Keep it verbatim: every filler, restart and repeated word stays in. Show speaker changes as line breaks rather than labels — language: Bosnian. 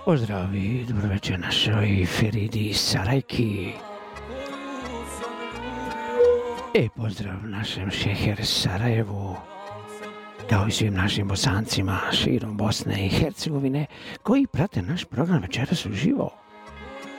Pozdrav i dobro večer našoj Feridi iz Sarajki. I pozdrav našem Šeher Sarajevu, kao i svim našim Bosancima širom Bosne i Hercegovine koji prate naš program večeras uživo.